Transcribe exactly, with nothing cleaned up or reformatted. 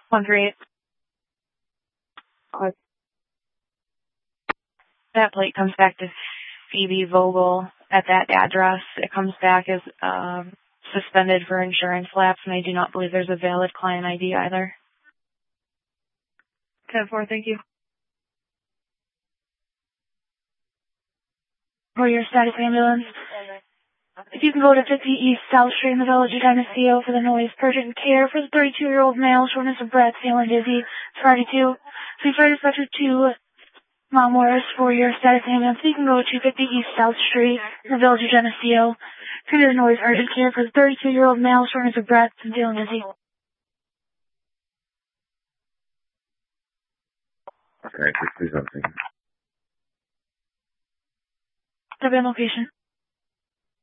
one three eight. Uh, that plate comes back to Phoebe Vogel at that address. It comes back as uh, suspended for insurance lapse, and I do not believe there's a valid client I D either. ten four, thank you. For your status ambulance, if you can go to fifty East South Street in the Village of Geneseo for the noise, urgent care for the thirty-two-year-old male, shortness of breath, feeling dizzy, Friday two. Please write a special to Mom Morris for your status ambulance. You can go to fifty East South Street in the Village of Geneseo for the noise, urgent care for the thirty-two-year-old male, shortness of breath, and feeling dizzy. Okay, please, please, something. W M location.